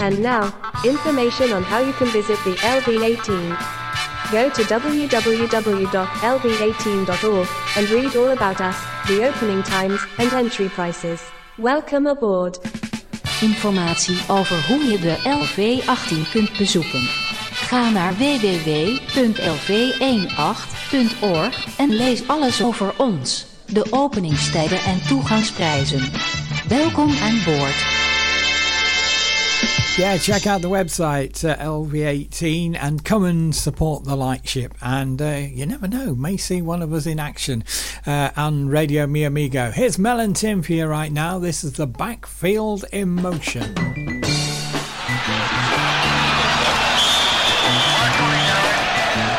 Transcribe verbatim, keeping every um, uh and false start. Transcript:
And now, information on how you can visit the L V eighteen. Go to w w w dot l v eighteen dot org and read all about us, the opening times and entry prices. Welcome aboard. Informatie over hoe je de L V achttien kunt bezoeken. Ga naar w w w punt l v achttien punt org en lees alles over ons, de openingstijden en toegangsprijzen. Welkom aan boord. Yeah, check out the website, uh, L V eighteen, and come and support the lightship. And uh, you never know, may see one of us in action uh, on Radio Mi Amigo. Here's Mel and Tim for you right now. This is the Backfield in Motion.